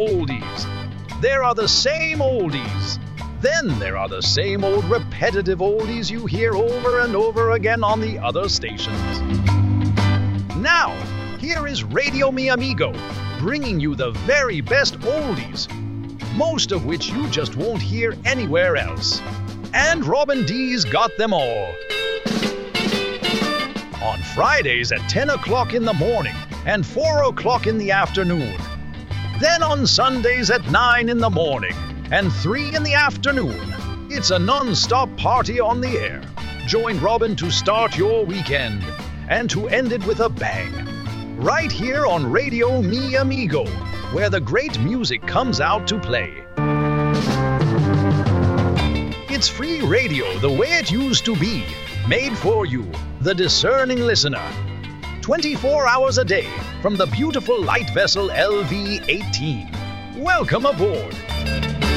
oldies. There are the same oldies. Then there are the same old repetitive oldies you hear over and over again on the other stations. Now, here is Radio Mi Amigo, bringing you the very best oldies, most of which you just won't hear anywhere else. And Robin D's got them all. On Fridays at 10 o'clock in the morning and 4 o'clock in the afternoon. Then on Sundays at 9 in the morning and 3 in the afternoon. It's a non-stop party on the air. Join Robin to start your weekend and to end it with a bang. Right here on Radio Mi Amigo, where the great music comes out to play. It's free radio the way it used to be, made for you, the discerning listener. 24 hours a day from the beautiful light vessel LV-18. Welcome aboard.